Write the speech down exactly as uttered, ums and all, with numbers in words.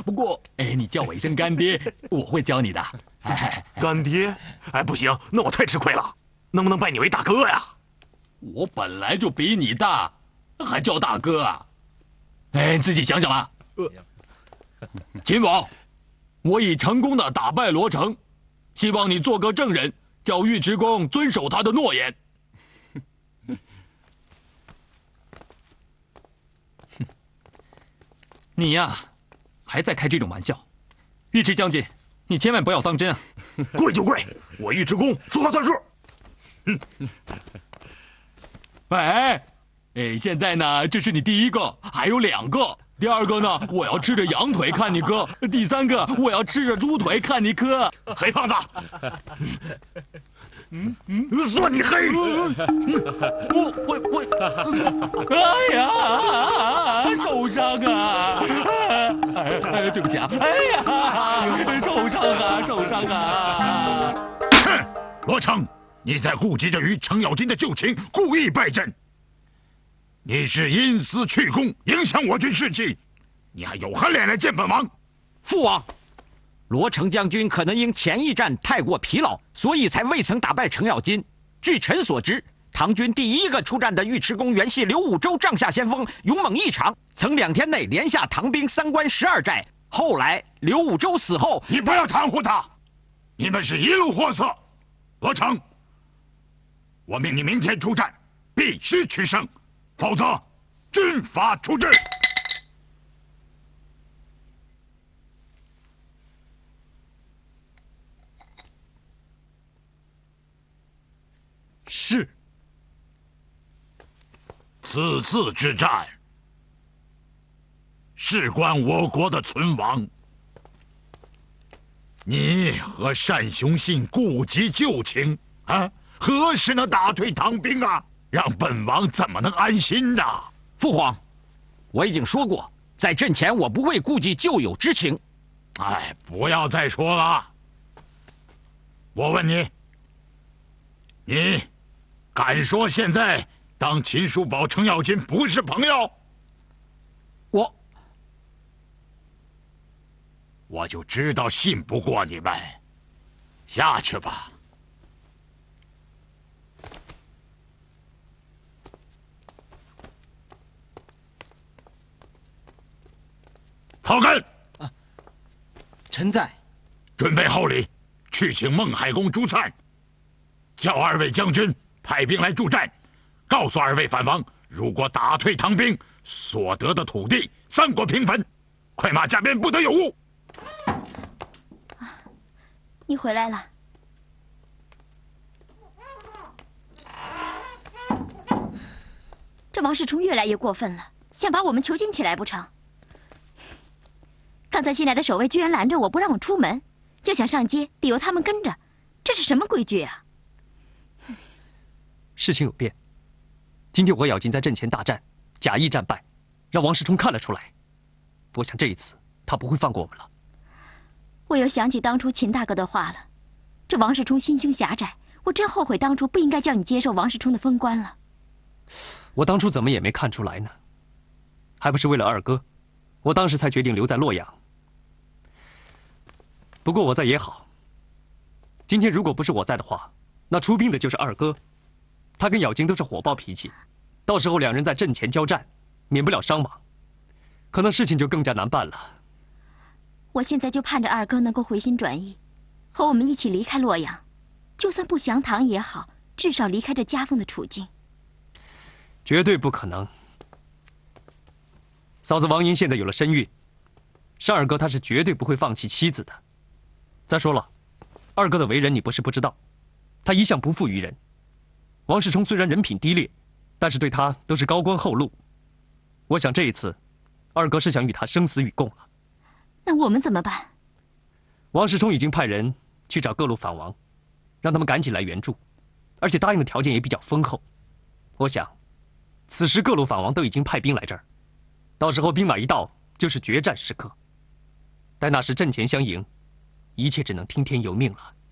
不过，哎，你叫我一声干爹，我会教你的。哎， 干爹？哎，不行，那我太吃亏了。能不能拜你为大哥呀？ 我本来就比你大，还叫大哥啊？哎，你自己想想吧。秦王，我已成功的打败罗成，希望你做个证人，叫尉迟恭遵守他的诺言。你呀，还在开这种玩笑，尉迟将军，你千万不要当真啊！ 跪就跪，我尉迟恭说话算数。嗯， 哎，哎，现在呢，这是你第一个，还有两个。第二个呢，我要吃着羊腿看你磕；第三个，我要吃着猪腿看你磕。 黑胖子，嗯嗯，算你黑。 我我我，哎呀，受伤啊！哎，对不起啊！哎呀，受伤啊，受伤啊！ 哼，罗成，你在顾及着与程咬金的旧情，故意败阵。你是因私去功，影响我军士气，你还有何脸来见本王？ 父王，罗成将军可能因前一战太过疲劳，所以才未曾打败程咬金。据臣所知，唐军第一个出战的尉迟恭原系刘武周帐下先锋，勇猛异常，曾两天内连下唐兵三关十二寨。后来刘武周死后， 你不要袒护他，你们是一路货色。罗成，我命你明天出战，必须取胜。否则，军法处置。 是。 此次之战，事关我国的存亡。你和单雄信顾及旧情啊，何时能打退唐兵啊？让本王怎么能安心呢？ 父皇，我已经说过，在阵前我不会顾及旧友之情。 哎，不要再说了。我问你，你敢说现在当秦叔宝、程咬金不是朋友？ 我， 我就知道信不过你们。下去吧。草根， 啊，臣在。 准备厚礼，去请孟海公朱粲，叫二位将军派兵来助战，告诉二位反王，如果打退唐兵，所得的土地三国平分，快马加鞭，不得有误。 你回来了。这王世充越来越过分了，想把我们囚禁起来不成？刚才进来的守卫居然拦着我不让我出门，要想上街得由他们跟着，这是什么规矩啊？ 事情有变，今天我和咬金在阵前大战，假意战败，让王世充看了出来。我想这一次他不会放过我们了。 我又想起当初秦大哥的话了，这王世充心胸狭窄，我真后悔当初不应该叫你接受王世充的封官了。 我当初怎么也没看出来呢？还不是为了二哥，我当时才决定留在洛阳。不过我在也好。今天如果不是我在的话，那出兵的就是二哥。他跟咬金都是火爆脾气，到时候两人在阵前交战，免不了伤亡，可能事情就更加难办了。 我现在就盼着二哥能够回心转意，和我们一起离开洛阳，就算不降唐也好，至少离开这夹缝的处境。 绝对不可能。嫂子王英现在有了身孕，单二哥他是绝对不会放弃妻子的。再说了，二哥的为人你不是不知道，他一向不负于人。王世充虽然人品低劣，但是对他都是高官厚禄。我想这一次，二哥是想与他生死与共了。 那我们怎么办？ 王世充已经派人去找各路反王，让他们赶紧来援助，而且答应的条件也比较丰厚。我想，此时各路反王都已经派兵来这儿，到时候兵马一到，就是决战时刻。待那时阵前相迎，一切只能听天由命了。